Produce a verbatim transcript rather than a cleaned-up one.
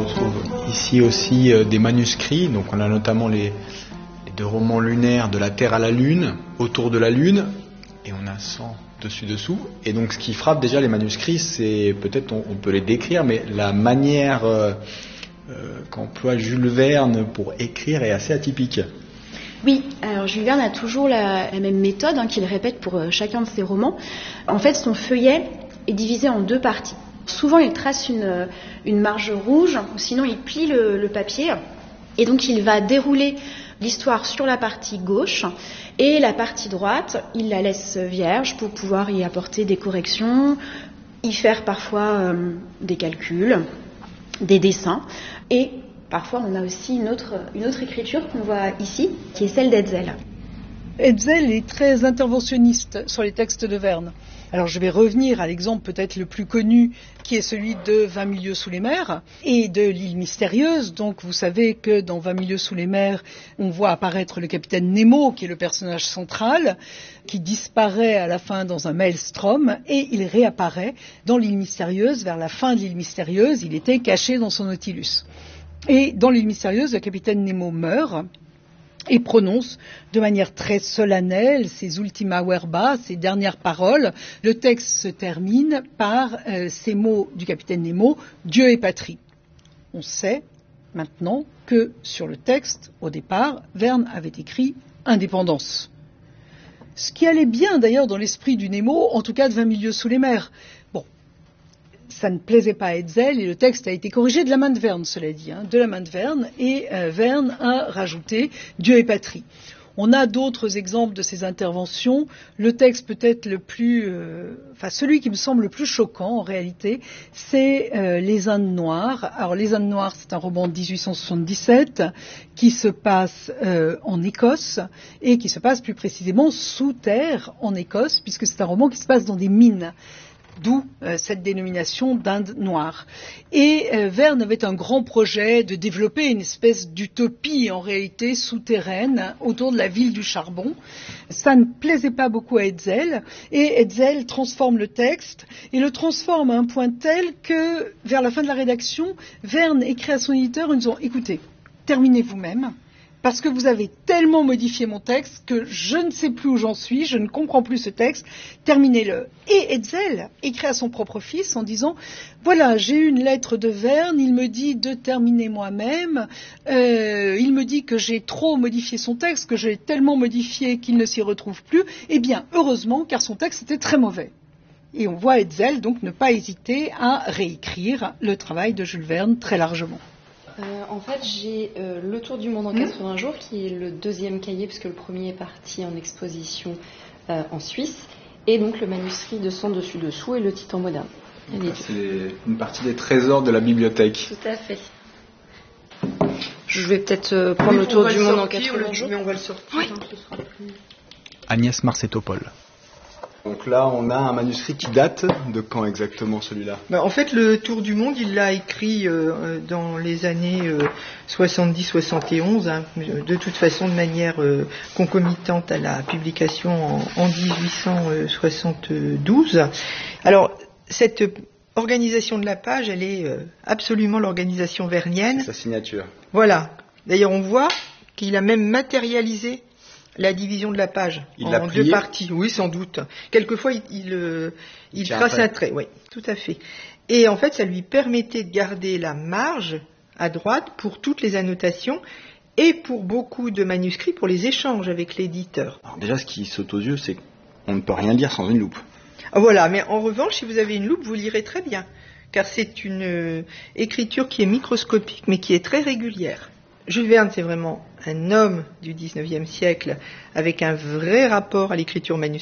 retrouve ici aussi euh, des manuscrits. Donc on a notamment les, les deux romans lunaires de la Terre à la Lune, Autour de la Lune, et on a cent dessus-dessous. Et donc ce qui frappe déjà les manuscrits, c'est peut-être on, on peut les décrire, mais la manière euh, euh, qu'emploie Jules Verne pour écrire est assez atypique. Oui, alors Jules Verne a toujours la, la même méthode hein, qu'il répète pour euh, chacun de ses romans. En fait, son feuillet est divisé en deux parties. Souvent, il trace une, une marge rouge, sinon il plie le, le papier, et donc il va dérouler l'histoire sur la partie gauche, et la partie droite, il la laisse vierge pour pouvoir y apporter des corrections, y faire parfois euh, des calculs, des dessins, et parfois on a aussi une autre, une autre écriture qu'on voit ici, qui est celle d'Hetzel. Hetzel est très interventionniste sur les textes de Verne. Alors je vais revenir à l'exemple peut-être le plus connu, qui est celui de vingt milieux sous les mers et de l'île mystérieuse. Donc vous savez que dans vingt milieux sous les mers, on voit apparaître le capitaine Nemo, qui est le personnage central, qui disparaît à la fin dans un maelstrom, et il réapparaît dans l'île mystérieuse. Vers la fin de l'île mystérieuse, il était caché dans son Nautilus. Et dans l'île mystérieuse, le capitaine Nemo meurt et prononce de manière très solennelle ses ultima verba, ses dernières paroles. Le texte se termine par euh, ces mots du capitaine Nemo, « Dieu et patrie ». On sait maintenant que sur le texte, au départ, Verne avait écrit « indépendance ». Ce qui allait bien d'ailleurs dans l'esprit du Nemo, en tout cas de vingt milieux sous les mers. Bon, ça ne plaisait pas à Hetzel et le texte a été corrigé de la main de Verne, cela dit, hein, de la main de Verne, et euh, Verne a rajouté Dieu et patrie. On a d'autres exemples de ces interventions. Le texte peut-être le plus, euh, enfin celui qui me semble le plus choquant en réalité, c'est euh, Les Indes Noires. Alors Les Indes Noires, c'est un roman de dix-huit cent soixante-dix-sept qui se passe euh, en Écosse et qui se passe plus précisément sous terre en Écosse, puisque c'est un roman qui se passe dans des mines. D'où euh, cette dénomination d'Inde noire. Et euh, Verne avait un grand projet de développer une espèce d'utopie en réalité souterraine autour de la ville du charbon. Ça ne plaisait pas beaucoup à Hetzel, et Hetzel transforme le texte, et le transforme à un point tel que, vers la fin de la rédaction, Verne écrit à son éditeur en disant « Écoutez, terminez vous-même ». Parce que vous avez tellement modifié mon texte que je ne sais plus où j'en suis, je ne comprends plus ce texte, terminez-le. Et Hetzel écrit à son propre fils en disant « Voilà, j'ai eu une lettre de Verne, il me dit de terminer moi-même, euh, il me dit que j'ai trop modifié son texte, que j'ai tellement modifié qu'il ne s'y retrouve plus. Eh bien, heureusement, car son texte était très mauvais. » Et on voit Hetzel donc ne pas hésiter à réécrire le travail de Jules Verne très largement. Euh, en fait, j'ai euh, Le Tour du monde en quatre-vingts jours, qui est le deuxième cahier, puisque le premier est parti en exposition euh, en Suisse, et donc le manuscrit de Sans dessus-dessous et le Titan moderne. Donc, c'est une partie des trésors de la bibliothèque. Tout à fait. Je vais peut-être euh, prendre oui, Le Tour du monde en quatre-vingts jours. Mais on va le sortir. Oui. Hein, ce sera plus... Agnès Marcetopol. Donc là, on a un manuscrit qui date de quand exactement celui-là ? Ben, en fait, le Tour du monde, il l'a écrit euh, dans les années euh, soixante-dix soixante et onze, hein, de toute façon de manière euh, concomitante à la publication en, en dix-huit cent soixante-douze. Alors, cette organisation de la page, elle est euh, absolument l'organisation vernienne. C'est sa signature. Voilà. D'ailleurs, on voit qu'il a même matérialisé la division de la page il en deux parties. Oui, sans doute. Quelquefois, il, il, euh, il trace un trait. Oui, tout à fait. Et en fait, ça lui permettait de garder la marge à droite pour toutes les annotations et pour beaucoup de manuscrits pour les échanges avec l'éditeur. Alors déjà, ce qui saute aux yeux, c'est qu'on ne peut rien lire sans une loupe. Ah, voilà, mais en revanche, si vous avez une loupe, vous lirez très bien, car c'est une euh, écriture qui est microscopique, mais qui est très régulière. Jules Verne, c'est vraiment un homme du dix-neuvième siècle avec un vrai rapport à l'écriture manuscrite.